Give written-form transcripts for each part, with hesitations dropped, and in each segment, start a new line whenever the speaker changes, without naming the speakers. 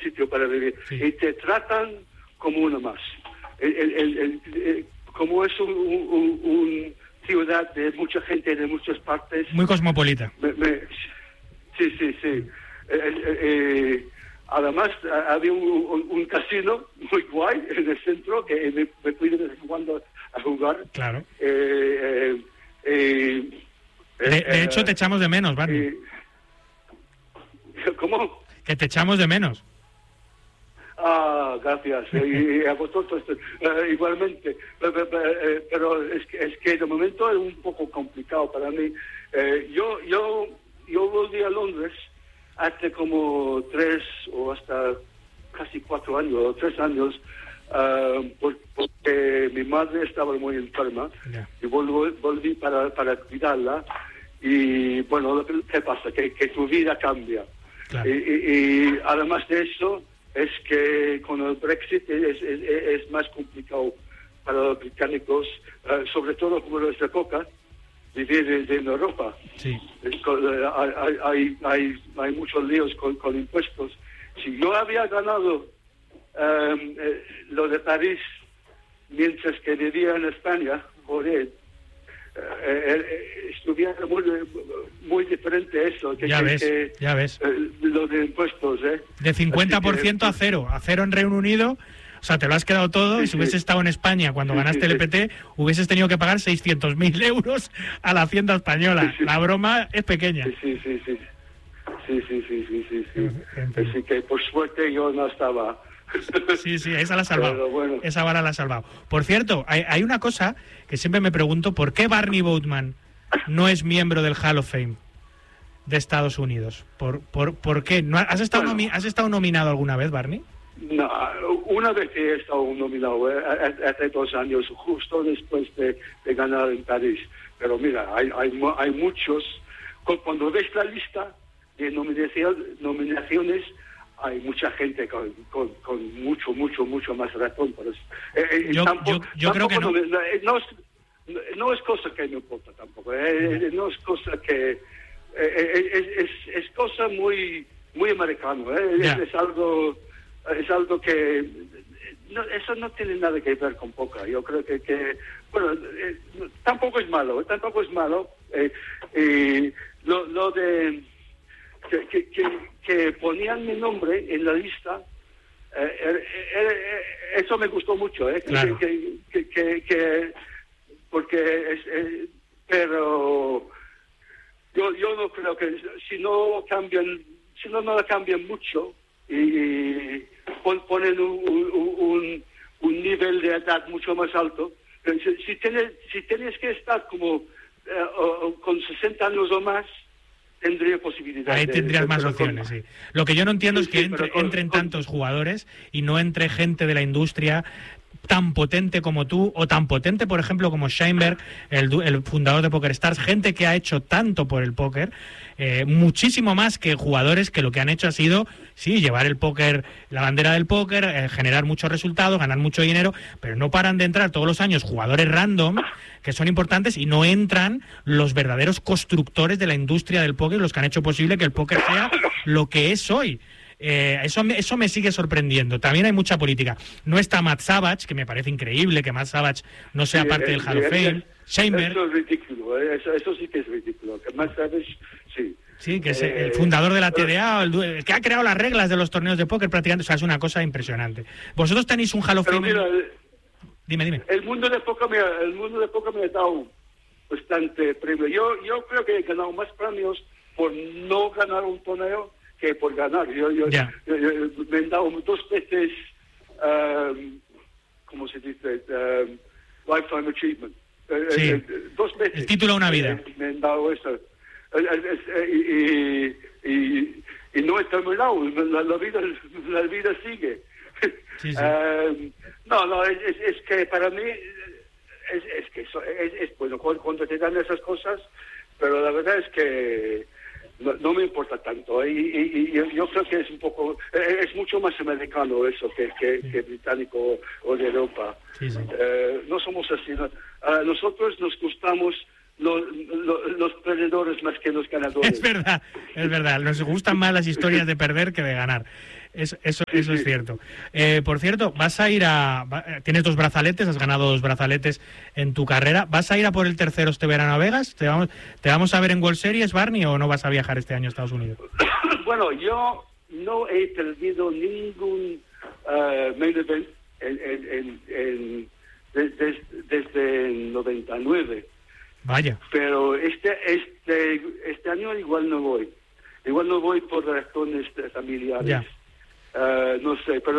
sitio para vivir.
Sí.
Y te tratan como uno más. Como es un ciudad de mucha gente de muchas partes.
Muy cosmopolita.
Sí. Además, había un casino muy guay en el centro que me fui de vez en cuando a jugar.
Claro. De hecho, te echamos de menos, Barney.
¿Cómo?
Que te echamos de menos.
Gracias. Y a vosotros igualmente. Pero es que de momento es un poco complicado para mí. Yo volví a Londres hace como 3 o hasta casi 4 años o 3 años, porque mi madre estaba muy enferma.
Yeah.
Y volví para cuidarla. Y bueno, ¿qué pasa? Que tu vida cambia.
Claro.
Y además de eso, es que con el Brexit es más complicado para los británicos, sobre todo como los de Coca, vivir en Europa.
Sí.
Hay muchos líos con impuestos. Si yo había ganado lo de París mientras que vivía en España, joder, estuviera muy diferente eso.
Ya ves.
Lo de impuestos,
De 50% a cero en Reino Unido. O sea, te lo has quedado todo, y si hubieses estado en España cuando ganaste el EPT, hubieses tenido que pagar 600.000 euros a la Hacienda española. La broma es pequeña.
Sí. Así que por suerte yo no estaba.
Sí, esa la has salvado.
Pero bueno.
Esa vara la has salvado. Por cierto, hay una cosa que siempre me pregunto: ¿por qué Barney Boatman no es miembro del Hall of Fame de Estados Unidos? ¿Por qué? ¿No has estado nominado alguna vez, Barney?
No, una vez que he estado nominado, hace 2 años, justo después de ganar en París. Pero mira, hay muchos. Cuando ves la lista de nominaciones, hay mucha gente con mucho más razón.
Yo creo que no.
No es cosa que me importa tampoco. No es cosa que... es cosa muy americano. Es algo que... eso no tiene nada que ver con Poca. Yo creo que bueno, tampoco es malo. Lo de... Que ponían mi nombre en la lista, eso me gustó mucho,
Claro.
Porque pero yo no creo que si no la cambian mucho y ponen un nivel de edad mucho más alto, si tienes que estar como con 60 años o más, tendría posibilidades.
Ahí tendrías más opciones, sí. Lo que yo no entiendo es que entren tantos jugadores y no entre gente de la industria tan potente como tú, o tan potente, por ejemplo, como Sheinberg, el fundador de PokerStars, gente que ha hecho tanto por el póker, muchísimo más que jugadores que lo que han hecho ha sido, sí, llevar el póker, la bandera del póker, generar muchos resultados, ganar mucho dinero, pero no paran de entrar todos los años jugadores random que son importantes, y no entran los verdaderos constructores de la industria del póker, los que han hecho posible que el póker sea lo que es hoy. Eso me sigue sorprendiendo. También hay mucha política. No está Matt Savage, que me parece increíble que Matt Savage no sea parte del Hall of Fame. Sheinberg.
Eso es ridículo, eso sí que es ridículo. Que Matt Savage, sí.
Sí, que es el fundador de la TDA, el que ha creado las reglas de los torneos de póker prácticamente. O sea, es una cosa impresionante. Vosotros tenéis un Hall of Fame.
Mira,
Dime.
El mundo de póker me ha dado bastante premio. Yo creo que he ganado más premios por no ganar un torneo que por ganar. Yo me han dado 2 veces, ¿cómo se dice? Lifetime Achievement.
Sí.
2 veces.
El título a una vida.
Me han dado eso. Y no he terminado. La vida sigue.
Sí.
No, es que para mí es bueno cuando te dan esas cosas, pero la verdad es que no me importa tanto, y yo creo que es un poco, es mucho más americano eso que británico o de Europa.
Sí.
No somos así, ¿no? A nosotros nos gustamos los perdedores más que los ganadores.
Es verdad, nos gustan más las historias de perder que de ganar. Eso es cierto. Por cierto, vas a ir tienes 2 brazaletes, has ganado 2 brazaletes en tu carrera. ¿Vas a ir a por el tercero este verano a Vegas? ¿Te vamos a ver en World Series, Barney, o no vas a viajar este año a Estados Unidos?
Bueno, yo no he perdido ningún main event desde el 99.
Vaya.
Pero este año igual no voy. Igual no voy por razones familiares.
Ya.
No sé, pero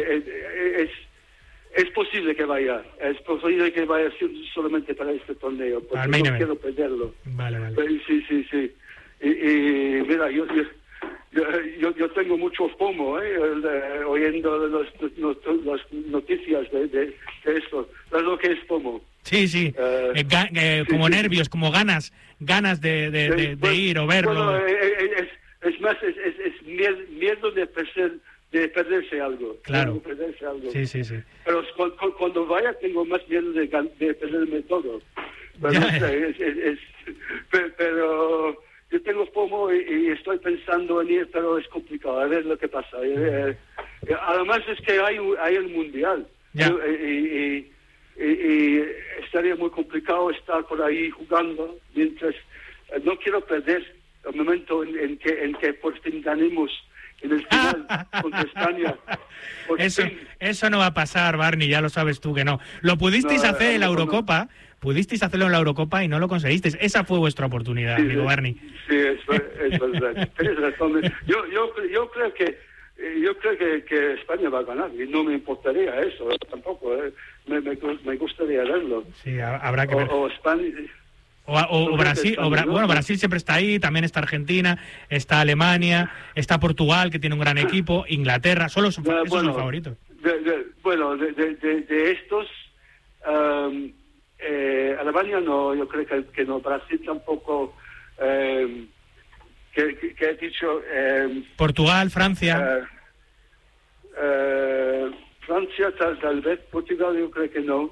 es posible que vaya. Es posible que vaya solamente para este torneo, porque no quiero perderlo.
Vale.
Sí. Y mira, yo tengo mucho FOMO, oyendo las noticias de esto. ¿Sabes lo que es FOMO?
Sí. Como nervios, como ganas de ir o verlo.
Bueno, es más, es miedo de perderse algo.
Claro.
Perderse algo.
Sí.
Pero cuando vaya tengo más miedo de perderme todo. Pero, no sé, pero yo tengo FOMO y estoy pensando en ir, pero es complicado. A ver lo que pasa. Además es que hay el Mundial. Y estaría muy complicado estar por ahí jugando mientras no quiero perder el momento en que por fin ganemos en el final contra España.
Eso no va a pasar, Barney, ya lo sabes tú que no. Lo pudisteis hacer en la Eurocopa, pudisteis hacerlo en la Eurocopa y no lo conseguisteis. Esa fue vuestra oportunidad, amigo Barney.
Sí, es verdad. Tienes razón. Yo creo que España va a ganar y no me importaría eso tampoco. Me gustaría verlo.
Sí, habrá que ver.
O España.
O Brasil, bueno, Brasil siempre está ahí, también está Argentina, está Alemania, está Portugal, que tiene un gran equipo, Inglaterra, esos son los favoritos.
De estos, Alemania no, yo creo que no, Brasil tampoco, que he dicho...
Portugal, Francia...
Francia tal vez, Portugal yo creo que no.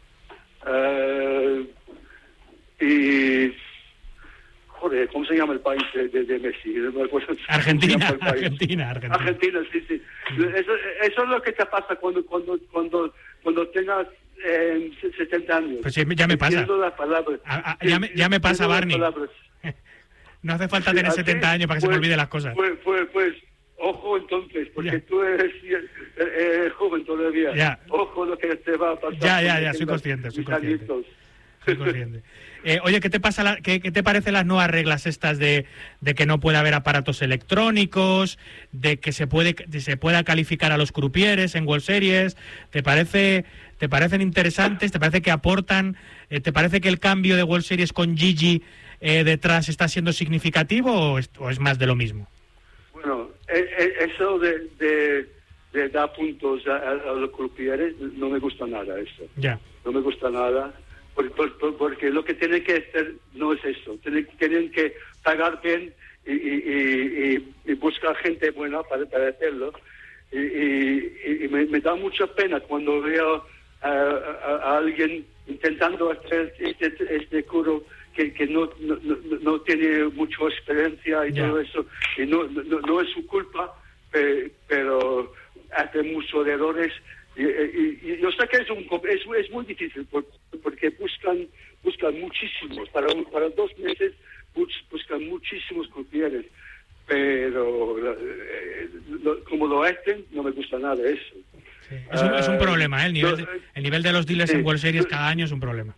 Y joder, ¿cómo se llama el país de Messi?
Argentina,
sí. Eso es lo que te pasa cuando tengas 70 años.
Pues sí, ya me pasa. Ya me pasa, Barney. No hace falta tener 70 años para que se me olviden las cosas.
Pues ojo entonces, porque tú eres joven todavía.
Ya.
Ojo lo que te va a pasar.
Ya, soy consciente. Oye, ¿qué te parecen las nuevas reglas estas de que no puede haber aparatos electrónicos, de que se pueda calificar a los crupieres en World Series? ¿Te parecen interesantes? ¿Te parece que aportan? ¿Te parece que el cambio de World Series con Gigi detrás está siendo significativo o es más de lo mismo?
Bueno, eso de dar puntos a los crupieres no me gusta nada eso.
Ya.
No me gusta nada. Porque lo que tienen que hacer no es eso. Tienen que pagar bien y buscar gente buena para hacerlo. Y me da mucha pena cuando veo a alguien intentando hacer este curo que no tiene mucha experiencia y todo eso. Y no es su culpa, pero hace muchos errores. Y yo sé que es muy difícil porque buscan muchísimos para 2 meses buscan muchísimos crupieres, pero como lo hacen no me gusta nada eso.
Sí. Es un problema, el nivel de los dealers en World Series cada año es un problema.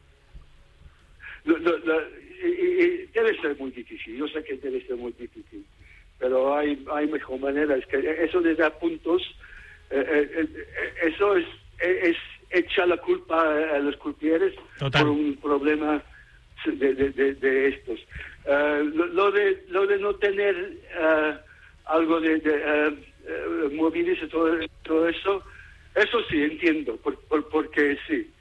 Y debe ser muy difícil, yo sé que debe ser muy difícil, pero hay mejor manera. Es que eso de dar puntos, eso es echar la culpa a los crupieres por un problema de estos. Lo de no tener algo de móviles y todo eso sí entiendo, porque sí,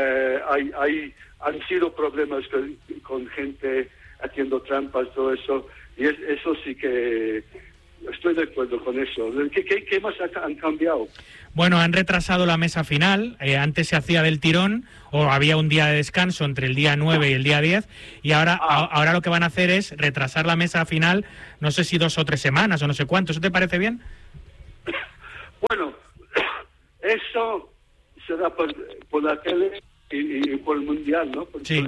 han sido problemas con gente haciendo trampas, todo eso, y eso sí que estoy de acuerdo con eso. ¿Qué más han cambiado?
Bueno, han retrasado la mesa final. Antes se hacía del tirón o había un día de descanso entre el día 9 y el día 10 y ahora lo que van a hacer es retrasar la mesa final, no sé si 2 o 3 semanas o no sé cuánto. ¿Eso te parece bien?
Bueno, eso será por la tele y por el mundial, ¿no?
Sí.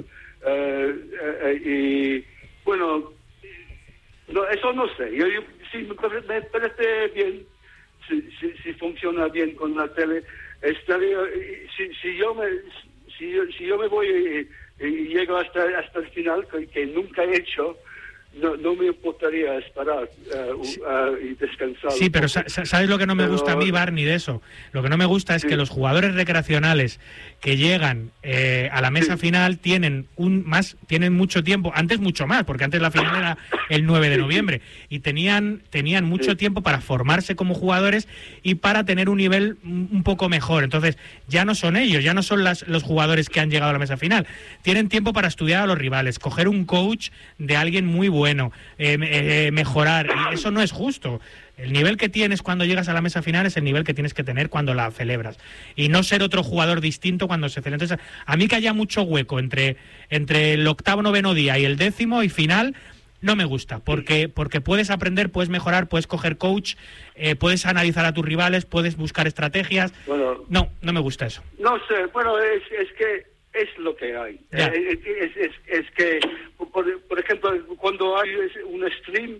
Y bueno, no, eso no sé. Sí, me parece bien, si funciona bien con la tele. Estaría, si yo me voy y llego hasta el final, que nunca he hecho, no me importaría esperar y descansar.
Sí, pero ¿sabes lo que no me gusta a mí, Barney, de eso? Lo que no me gusta es que los jugadores recreacionales que llegan a la mesa final tienen mucho tiempo, antes mucho más, porque antes la final era el 9 de noviembre, y tenían mucho tiempo para formarse como jugadores y para tener un nivel un poco mejor. Entonces, ya no son ellos, ya no son los jugadores que han llegado a la mesa final. Tienen tiempo para estudiar a los rivales, coger un coach de alguien muy bueno, mejorar, y eso no es justo. El nivel que tienes cuando llegas a la mesa final es el nivel que tienes que tener cuando la celebras, y no ser otro jugador distinto cuando se celebra. Entonces, a mí que haya mucho hueco entre el octavo, noveno día y el 10º y final, no me gusta, porque puedes aprender, puedes mejorar, puedes coger coach, puedes analizar a tus rivales, puedes buscar estrategias. Bueno, no me gusta eso.
No sé, bueno, es que es lo que hay. Es que, por ejemplo, cuando hay un stream,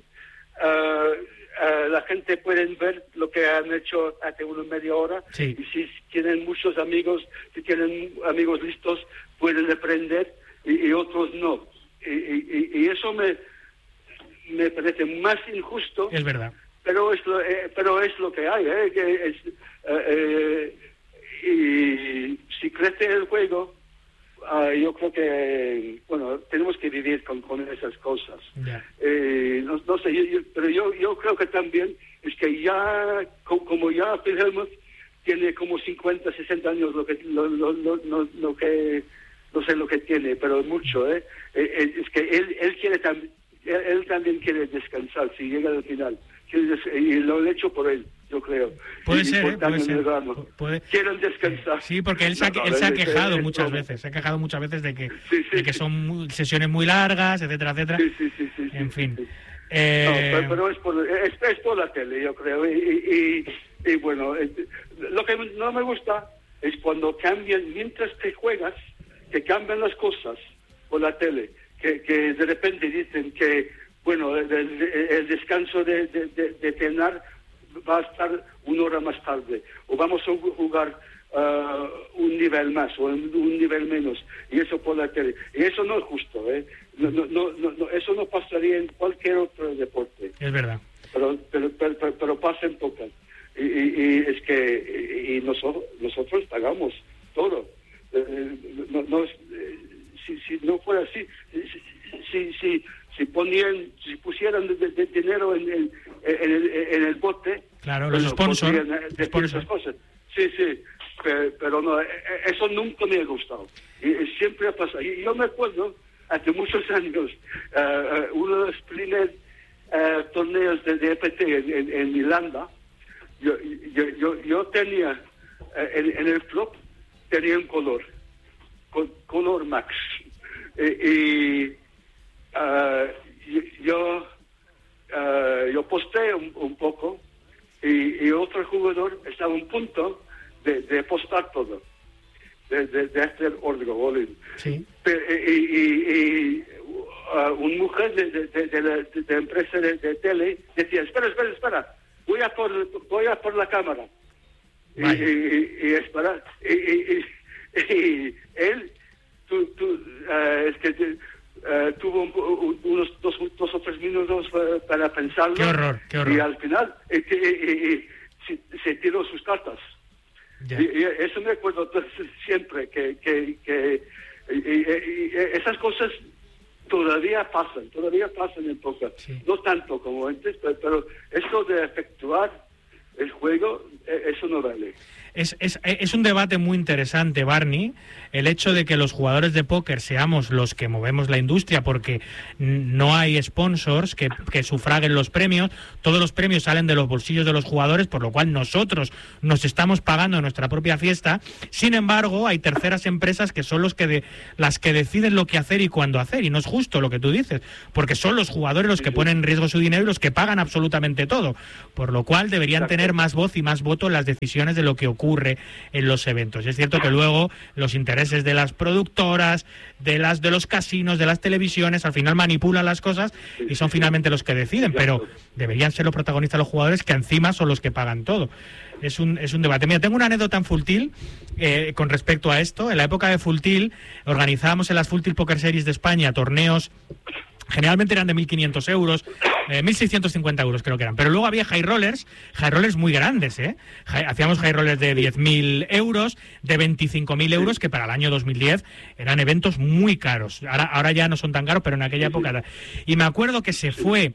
la gente puede ver lo que han hecho hace una media hora.
Sí.
Y si tienen muchos amigos, si tienen amigos listos, pueden aprender y otros no. Y eso me parece más injusto.
Es verdad.
Pero es lo que hay, y si crece el juego, yo creo que, bueno, tenemos que vivir con esas cosas.
Yeah.
No sé, pero yo creo que también es que ya, como ya Phil Hellmuth tiene como 50, 60 años, lo que no sé lo que tiene, pero mucho, es que él también quiere descansar si llega al final, y lo he hecho por él, yo creo.
Puede ser.
Quieren descansar.
Sí, porque él se ha quejado muchas veces. Se ha quejado muchas veces de que son sesiones muy largas, etcétera, etcétera.
Sí.
En fin.
Pero es por la tele, yo creo. Y bueno, lo que no me gusta es cuando cambian, mientras que juegas, que cambian las cosas por la tele. Que de repente dicen que, bueno, el descanso de cenar va a estar una hora más tarde, o vamos a jugar un nivel más o un nivel menos, y eso por la tele. Y eso no es justo, no, eso no pasaría en cualquier otro deporte.
Es verdad.
Pero pasa en pocas. Y es que nosotros pagamos todo. Si no fuera así, si pusieran de dinero en el bote,
claro, los sponsors,
cosas. Sí, pero no, eso nunca me ha gustado, y siempre ha pasado. Y yo me acuerdo hace muchos años, uno de los primeros torneos de EPT en Irlanda, yo tenía en el flop tenía un color Max, y yo posté un poco, y otro jugador estaba a un punto de postar todo, de hacer all-in.
Sí.
Y una mujer de empresa de tele decía, espera, voy a por la cámara. Y esperar. Y él tuvo unos dos o 3 minutos para pensarlo.
Qué horror.
Y al final se tiró sus cartas.
Yeah.
Y eso me acuerdo siempre, que esas cosas todavía pasan en póker.
Sí.
No tanto como antes, pero esto de efectuar el juego, eso no vale.
Es un debate muy interesante, Barney, el hecho de que los jugadores de póker seamos los que movemos la industria, porque no hay sponsors que sufraguen los premios. Todos los premios salen de los bolsillos de los jugadores, por lo cual nosotros nos estamos pagando nuestra propia fiesta. Sin embargo, hay terceras empresas que son las que deciden lo que hacer y cuándo hacer, y no es justo lo que tú dices, porque son los jugadores los que ponen en riesgo su dinero y los que pagan absolutamente todo, por lo cual deberían tener más voz y más voto voto en las decisiones de lo que ocurre en los eventos. Es cierto que luego los intereses de las productoras, de los casinos, de las televisiones, al final manipulan las cosas y son finalmente los que deciden, pero deberían ser los protagonistas los jugadores, que encima son los que pagan todo. Es un debate. Mira, tengo una anécdota en Full Tilt con respecto a esto. En la época de Full Tilt organizábamos en las Full Tilt Poker Series de España torneos. Generalmente eran de 1.500 euros, 1.650 euros creo que eran. Pero luego había high rollers muy grandes, ¿eh? Hacíamos high rollers de 10.000 euros, de 25.000 euros, que para el año 2010 eran eventos muy caros. Ahora ya no son tan caros, pero en aquella época... Y me acuerdo que se fue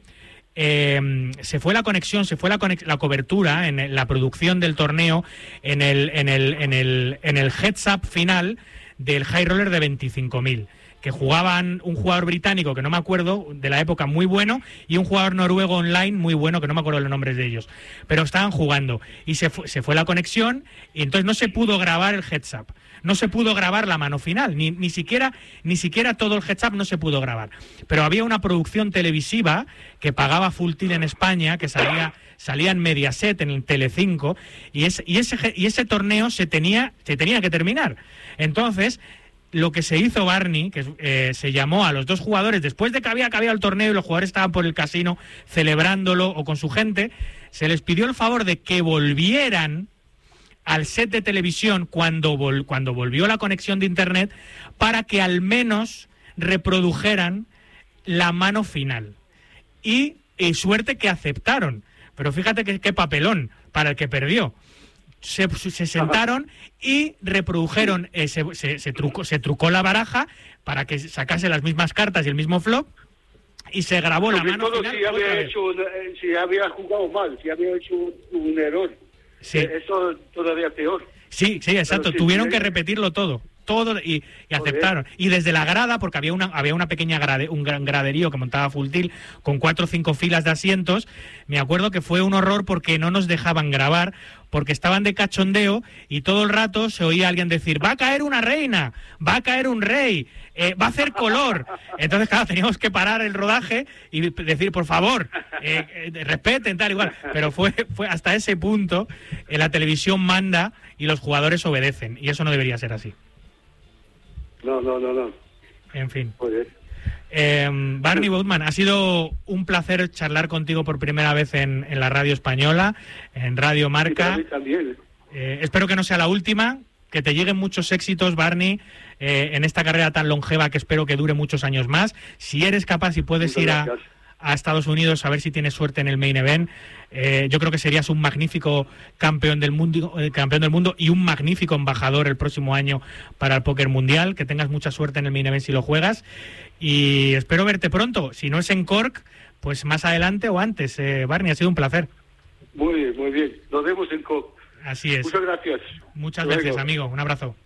la conexión, la cobertura en la producción del torneo en el heads up final del high roller de 25.000. Que jugaban un jugador británico, que no me acuerdo, de la época, muy bueno, y un jugador noruego online muy bueno, que no me acuerdo los nombres de ellos. Pero estaban jugando. Y se fue la conexión, y entonces no se pudo grabar el heads up. No se pudo grabar la mano final. Ni siquiera todo el heads up no se pudo grabar. Pero había una producción televisiva que pagaba Full Tilt en España, que salía en Mediaset, en el Telecinco, y ese torneo se tenía que terminar. Entonces... Lo que se hizo, Barney, que se llamó a los dos jugadores, después de que había acabado el torneo y los jugadores estaban por el casino celebrándolo o con su gente, se les pidió el favor de que volvieran al set de televisión cuando volvió la conexión de internet, para que al menos reprodujeran la mano final. Y suerte que aceptaron. Pero fíjate qué papelón para el que perdió. Se sentaron y reprodujeron, se trucó la baraja para que sacase las mismas cartas y el mismo flop, y se grabó la mano final.
Si había jugado mal, si había hecho un error,
sí.
Eso todavía peor.
Sí, exacto. Tuvieron que repetirlo todo y aceptaron. Y desde la grada, porque había una pequeña un gran graderío que montaba Full Tilt con 4 o 5 filas de asientos. Me acuerdo que fue un horror porque no nos dejaban grabar, porque estaban de cachondeo y todo el rato se oía alguien decir: va a caer una reina, va a caer un rey, va a hacer color. Entonces, claro, teníamos que parar el rodaje y decir: por favor, respeten, tal, igual. Pero fue hasta ese punto. La televisión manda y los jugadores obedecen, y eso no debería ser así.
No.
En fin.
Joder.
Barney Boutman, ha sido un placer charlar contigo por primera vez en la radio española, en Radio Marca.
También.
Espero que no sea la última, que te lleguen muchos éxitos, Barney, en esta carrera tan longeva que espero que dure muchos años más. Si eres capaz y puedes ir a Estados Unidos a ver si tienes suerte en el main event, yo creo que serías un magnífico campeón del mundo y un magnífico embajador el próximo año para el póker mundial. Que tengas mucha suerte en el main event si lo juegas, y espero verte pronto. Si no es en Cork, pues más adelante o antes. Barney, ha sido un placer.
Muy bien. Nos vemos en Cork.
Así es.
Muchas gracias.
Muchas gracias, amigo. Un abrazo.